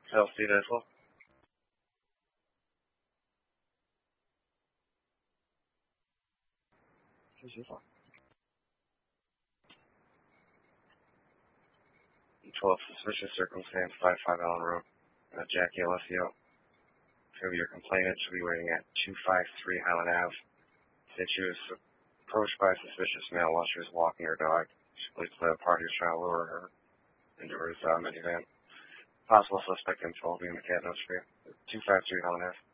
Healthy as well. Here's your phone. 12 suspicious circumstance, 55 Allen Road, Jackie Alessio. So your complainant should be waiting at 253 Highland Ave. Said she was approached by a suspicious male while she was walking her dog. She believes the party was trying to lure her into his minivan. Possible suspect info will be in the cat notes for you. 253 Highland Ave.